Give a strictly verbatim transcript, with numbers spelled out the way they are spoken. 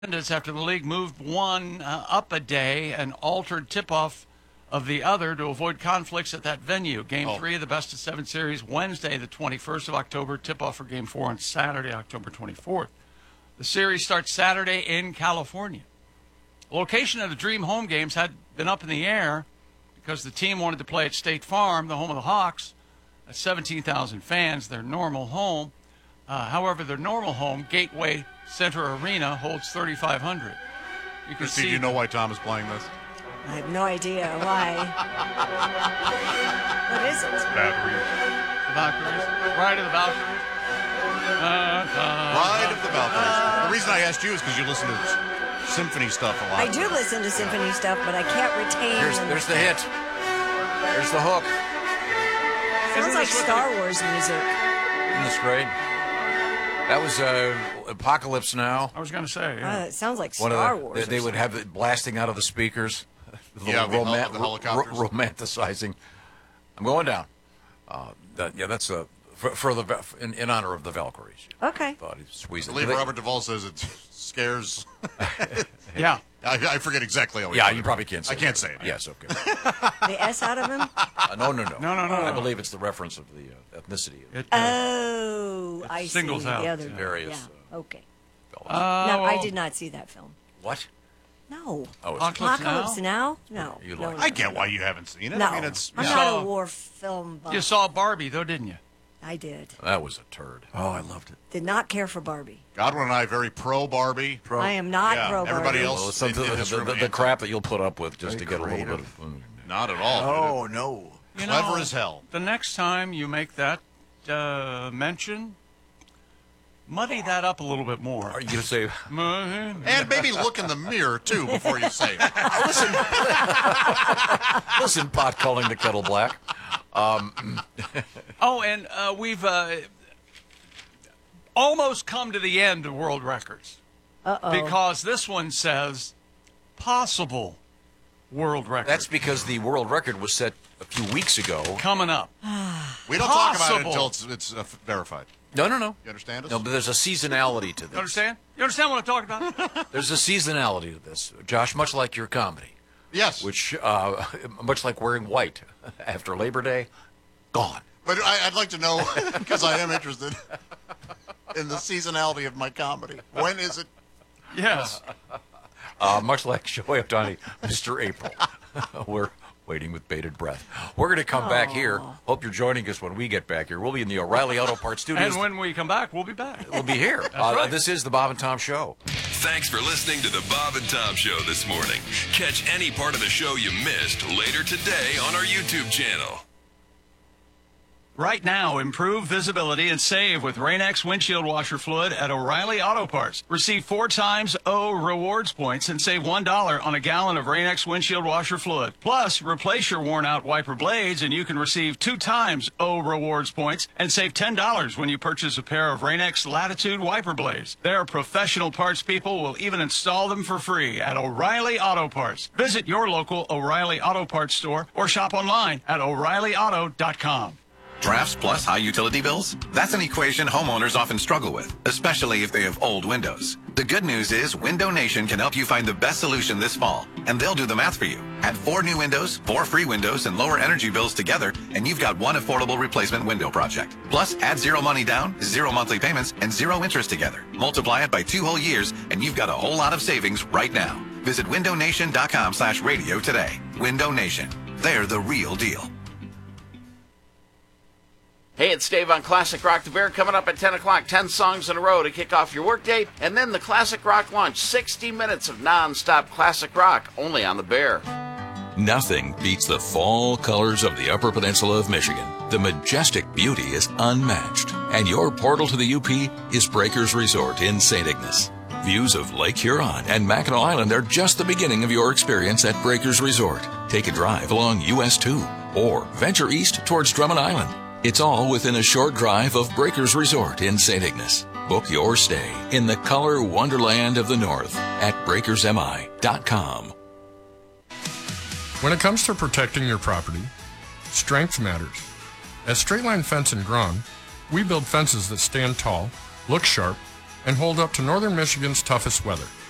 After the league moved one uh, up a day and altered tip-off of the other to avoid conflicts at that venue. Game oh. three of the best of seven series, Wednesday, the twenty-first of October. Tip-off for game four on Saturday, October twenty-fourth. The series starts Saturday in California. The location of the Dream home games had been up in the air because the team wanted to play at State Farm, the home of the Hawks, at seventeen thousand fans, their normal home. Uh, however, their normal home, Gateway Center Arena, holds thirty-five hundred. You can Christy, see. do you know why Tom is playing this? I have no idea why. What is it? Valkyries. The Valkyries. Ride of the Valkyries. Uh, uh, Ride of the Valkyries. The reason I asked you is because you listen to symphony stuff a lot. I do listen to symphony stuff, but I can't retain. There's, there's the hit. There's the hook. Sounds like Star Wars music. Isn't this great? That was uh, Apocalypse Now. I was going to say, yeah. Uh, it sounds like One Star of the, Wars. They, they would have it blasting out of the speakers. The yeah, the, romant- the helicopters. ro- romanticizing. I'm going down. Uh, that, yeah, that's uh, for, for the in, in honor of the Valkyries. Okay. Thought he squeezed I it. believe They- Robert Duvall says it scares. Yeah. I, I forget exactly how he Yeah, put you it. probably can't say I can't that. say it. Yes, okay. The S out of him? Uh, no, no, no. No, no, no, I no. believe it's the reference of the uh, ethnicity of It, uh, Oh, I see. singles out The other various, Yeah. Okay. fellas. uh, No, I well, did not see that film. What? No. Oh, it's Apocalypse Apocalypse Now? No. You no, like no, I get why you haven't seen it. No. I mean, it's I'm Yeah. not So- a war film buff. You saw Barbie, though, didn't you? I did. that was a turd. Oh, I loved it. Did not care for Barbie. Godwin and I very pro Barbie. Pro. I am not Yeah, pro Barbie. everybody else- Well, it's something, in- in the, this the, room the, the anti- crap that you'll put up with just Very to get a little bit creative. of. Not at all. Oh, no. You Clever know, as hell. The next time you make that uh, mention, muddy that up a little bit more. Are you going to say? And maybe look in the mirror, too, before you say it. listen, listen, pot calling the kettle black. Um, Oh, and uh, we've uh, almost come to the end of world records. Uh-oh. Because this one says possible world record. that's because the world record was set a few weeks ago. coming up. We don't talk about it Possible. until it's, it's uh, verified. No, no, no. You understand us? No, but there's a seasonality to this. You understand? You understand what I'm talking about? There's a seasonality to this, Josh, much like your comedy, Yes. which, uh, much like wearing white after Labor Day, gone. But I, I'd like to know, because I am interested in the seasonality of my comedy. When is it? Yes. Uh, much like Shohei Ohtani, Mister April. We're waiting with bated breath. We're going to come back here. Hope you're joining us when we get back here. We'll be in the O'Reilly Auto Parts studios. And when we come back, we'll be back. We'll be here. Uh, right. This is the Bob and Tom Show. Thanks for listening to the Bob and Tom Show this morning. Catch any part of the show you missed later today on our YouTube channel. Right now, improve visibility and save with Rain-X windshield washer fluid at O'Reilly Auto Parts. Receive four times O rewards points and save one dollar on a gallon of Rain-X windshield washer fluid. Plus, replace your worn-out wiper blades and you can receive two times O rewards points and save ten dollars when you purchase a pair of Rain-X Latitude wiper blades. Their professional parts people will even install them for free at O'Reilly Auto Parts. Visit your local O'Reilly Auto Parts store or shop online at O'Reilly Auto dot com. Drafts plus high utility bills? That's an equation homeowners often struggle with, especially if they have old windows. The good news is Window Nation can help you find the best solution this fall, and they'll do the math for you. Add four new windows, four free windows, and lower energy bills together, and you've got one affordable replacement window project. Plus, add zero money down, zero monthly payments, and zero interest together. Multiply it by two whole years, and you've got a whole lot of savings right now. Visit window nation dot com slash radio today. Window Nation. They're the real deal. Hey, it's Dave on Classic Rock the Bear coming up at ten o'clock. ten songs in a row to kick off your workday. And then the Classic Rock launch. sixty minutes of non-stop classic rock only on the Bear. Nothing beats the fall colors of the Upper Peninsula of Michigan. The majestic beauty is unmatched. And your portal to the U P is Breakers Resort in Saint Ignace. Views of Lake Huron and Mackinac Island are just the beginning of your experience at Breakers Resort. Take a drive along U S two or venture east towards Drummond Island. It's all within a short drive of Breakers Resort in Saint Ignace. Book your stay in the color wonderland of the North at breakers m i dot com. When it comes to protecting your property, strength matters. At Straight Line Fence in Grawn, we build fences that stand tall, look sharp, and hold up to northern Michigan's toughest weather.